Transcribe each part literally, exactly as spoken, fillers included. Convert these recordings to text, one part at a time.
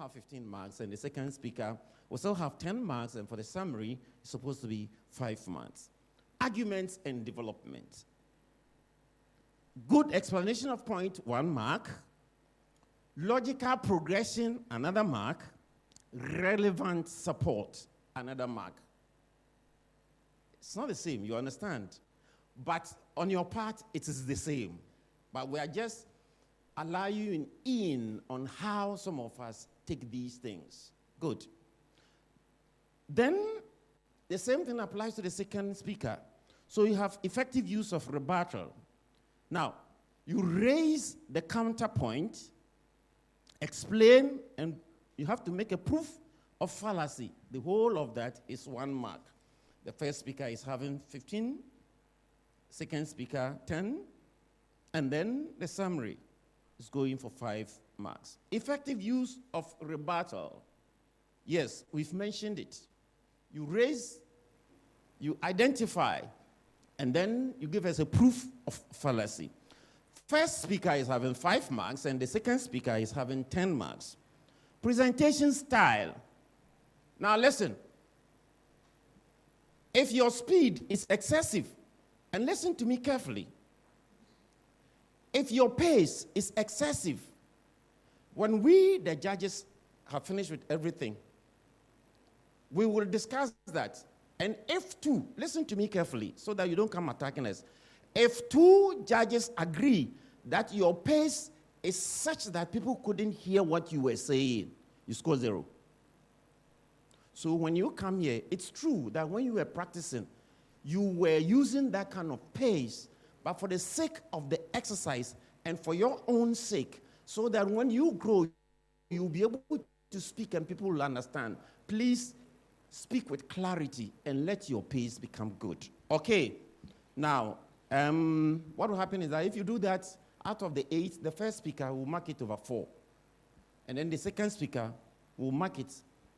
have fifteen marks, and the second speaker will still have ten marks, and for the summary, it's supposed to be five marks. Arguments and development. Good explanation of point, one mark. Logical progression, another mark. Relevant support, another mark. It's not the same, you understand? But on your part, it is the same. But we are just allowing you in on how some of us take these things. Good. Then, the same thing applies to the second speaker. So you have effective use of rebuttal. Now, you raise the counterpoint, explain, and you have to make a proof of fallacy. The whole of that is one mark. The first speaker is having fifteen, second speaker ten, and then the summary is going for five marks. Effective use of rebuttal. Yes, we've mentioned it. You raise, you identify, and then you give us a proof of fallacy. First speaker is having five marks, and the second speaker is having ten marks. Presentation style. Now listen. If your speed is excessive, and listen to me carefully, if your pace is excessive, when we, the judges, have finished with everything, we will discuss that. And if two, listen to me carefully so that you don't come attacking us. If two judges agree that your pace is such that people couldn't hear what you were saying, you score zero. So when you come here, it's true that when you were practicing, you were using that kind of pace, but for the sake of the exercise and for your own sake, so that when you grow, you'll be able to speak and people will understand. Please speak with clarity and let your pace become good. Okay. Now, um, what will happen is that if you do that, out of the eight, the first speaker will mark it over four. And then the second speaker will mark it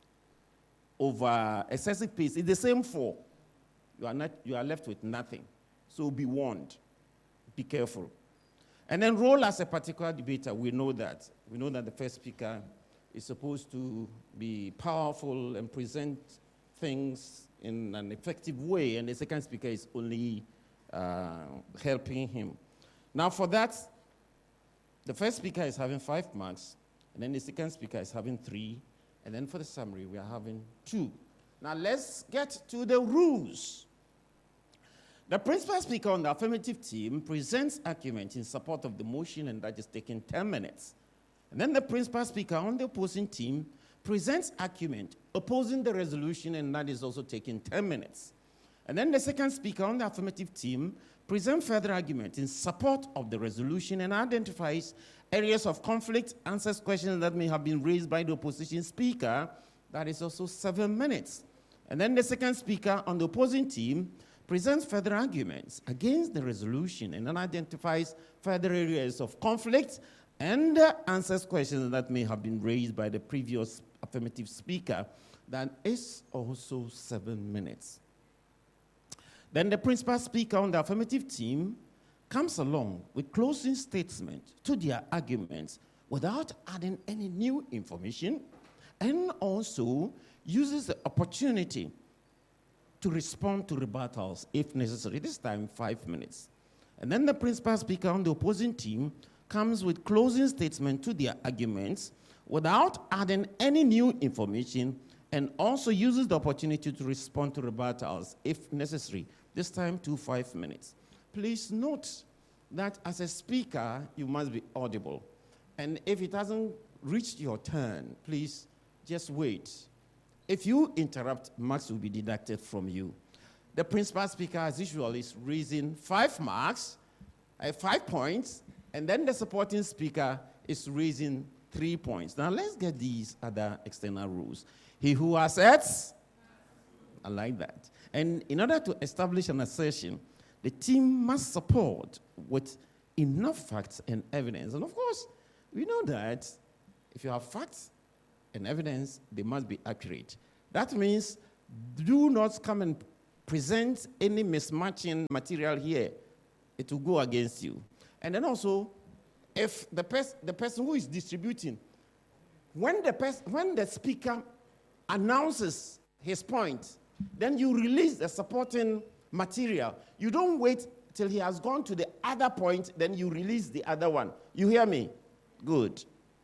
over excessive pace. It's the same four. You are not, you are left with nothing. So be warned. Be careful. And then role as a particular debater, we know that. We know that the first speaker is supposed to be powerful and present things in an effective way, and the second speaker is only uh, helping him. Now for that, the first speaker is having five marks, and then the second speaker is having three, and then for the summary, we are having two. Now let's get to the rules. The principal speaker on the affirmative team presents argument in support of the motion, and that is taking ten minutes. And then the principal speaker on the opposing team presents argument opposing the resolution, and that is also taking ten minutes. And then the second speaker on the affirmative team presents further argument in support of the resolution and identifies areas of conflict, answers questions that may have been raised by the opposition speaker. That is also seven minutes. And then the second speaker on the opposing team presents further arguments against the resolution and then identifies further areas of conflict and uh, answers questions that may have been raised by the previous affirmative speaker. That is also seven minutes. Then the principal speaker on the affirmative team comes along with closing statement to their arguments without adding any new information, and also uses the opportunity to respond to rebuttals if necessary, this time five minutes. And then the principal speaker on the opposing team comes with closing statement to their arguments without adding any new information, and also uses the opportunity to respond to rebuttals if necessary, this time to five minutes. Please note that as a speaker, you must be audible. And if it hasn't reached your turn, please just wait. If you interrupt, marks will be deducted from you. The principal speaker, as usual, is raising five marks, uh, five points, and then the supporting speaker is raising three points. Now let's get these other external rules. He who asserts, I like that. And in order to establish an assertion, the team must support with enough facts and evidence. And of course, we know that if you have facts and evidence, they must be accurate. That means do not come and present any mismatching material here. It will go against you. And then also, if the, pers- the person who is distributing when the pers- when the speaker announces his point, then you release the supporting material. You don't wait till he has gone to the other point, then you release the other one. You hear me? Good.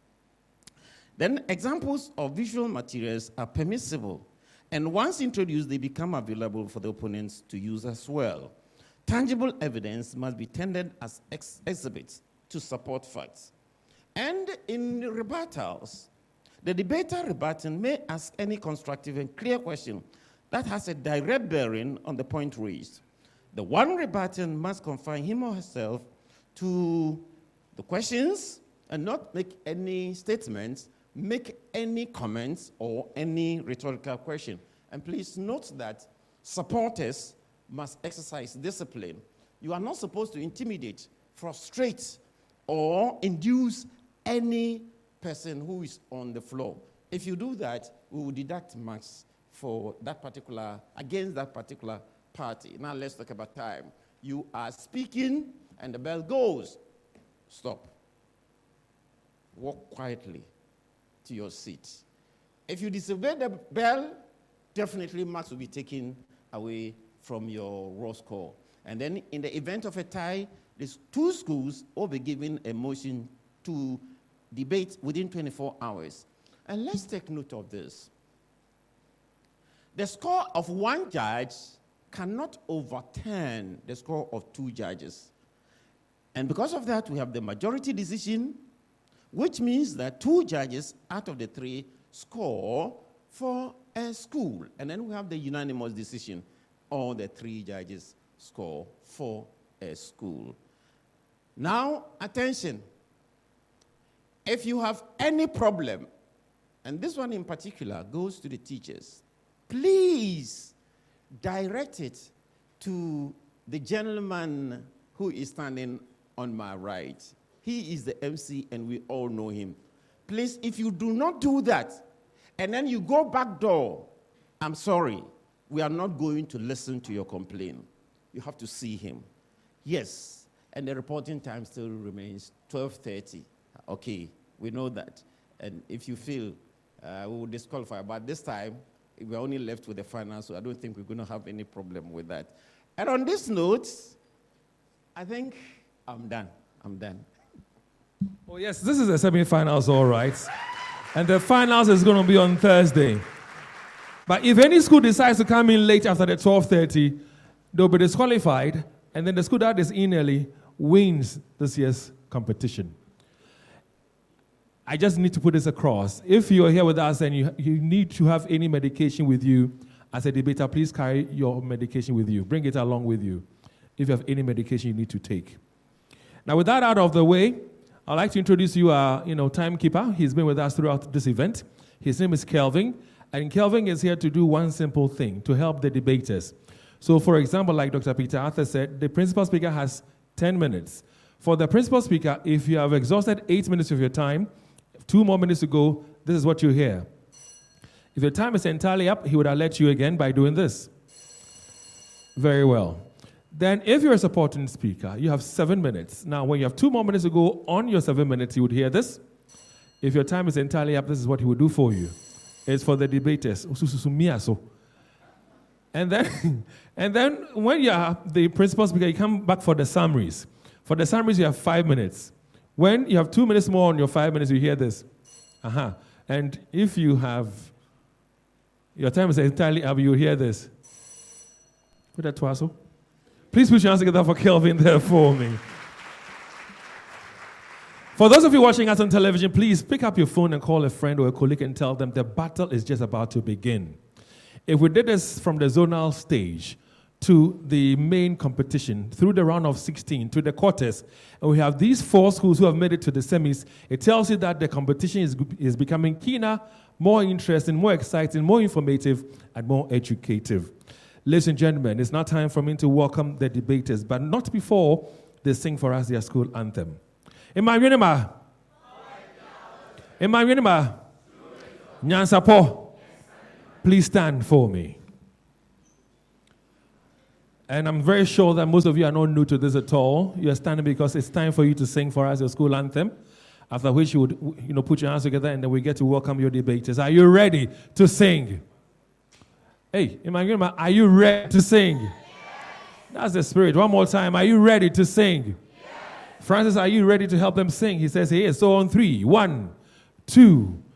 Then examples of visual materials are permissible, and once introduced, they become available for the opponents to use as well. Tangible evidence must be tendered as ex- exhibits to support facts. And in rebuttals, the debater rebutting may ask any constructive and clear question that has a direct bearing on the point raised. The one rebutting must confine him or herself to the questions and not make any statements, make any comments, or any rhetorical question. And please note that supporters must exercise discipline. You are not supposed to intimidate, frustrate, or induce any person who is on the floor. If you do that, we will deduct marks for that particular, against that particular party. Now let's talk about time. You are speaking and the bell goes. Stop. Walk quietly to your seat. If you disobey the bell, definitely marks will be taken away from your roll score. And then in the event of a tie, these two schools will be given a motion to debate within twenty-four hours. And let's take note of this. The score of one judge cannot overturn the score of two judges. And because of that, we have the majority decision, which means that two judges out of the three score for a school. And then we have the unanimous decision. All the three judges score for a school. Now, attention. If you have any problem, and this one in particular goes to the teachers, please direct it to the gentleman who is standing on my right. He is the M C and we all know him. Please, if you do not do that, and then you go back door, I'm sorry, we are not going to listen to your complaint. You have to see him. Yes, and the reporting time still remains twelve thirty. Okay, we know that. And if you feel uh, we will disqualify, but this time, we're only left with the final, so I don't think we're going to have any problem with that. And on this note, I think I'm done. I'm done. Oh, yes, this is the semi-finals, all right. And the finals is going to be on Thursday. But if any school decides to come in late after the twelve thirty, they'll be disqualified, and then the school that is in early wins this year's competition. I just need to put this across. If you're here with us and you, you need to have any medication with you as a debater, please carry your medication with you. Bring it along with you if you have any medication you need to take. Now, with that out of the way, I'd like to introduce you our you know, timekeeper. He's been with us throughout this event. His name is Kelvin, and Kelvin is here to do one simple thing, to help the debaters. So, for example, like Doctor Peter Arthur said, the principal speaker has ten minutes. For the principal speaker, if you have exhausted eight minutes of your time, two more minutes to go, this is what you hear. If your time is entirely up, he would alert you again by doing this. Very well. Then if you're a supporting speaker, you have seven minutes. Now, when you have two more minutes to go on your seven minutes, you would hear this. If your time is entirely up, this is what he would do for you. It's for the debaters. And then, and then when you are the principal speaker, you come back for the summaries. For the summaries, you have five minutes. When you have two minutes more on your five minutes, you hear this. Uh-huh. And if you have, your time is entirely up, you hear this. Put that twice. Please put your hands together for Kelvin there for me. For those of you watching us on television, please pick up your phone and call a friend or a colleague and tell them the battle is just about to begin. If we did this from the zonal stage to the main competition, through the round of sixteen, to the quarters, and we have these four schools who have made it to the semis, it tells you that the competition is, is becoming keener, more interesting, more exciting, more informative, and more educative. Ladies and gentlemen, it's now time for me to welcome the debaters, but not before they sing for us their school anthem. Emmanuel, Emmanuel, Nyansapo, please stand for me. And I'm very sure that most of you are not new to this at all. You are standing because it's time for you to sing for us your school anthem. After which you would, you know, put your hands together and then we get to welcome your debaters. Are you ready to sing? Hey, Emmanuel, are you ready to sing? Yes. That's the spirit. One more time. Are you ready to sing? Yes. Francis, are you ready to help them sing? He says he is. So on three. One, two,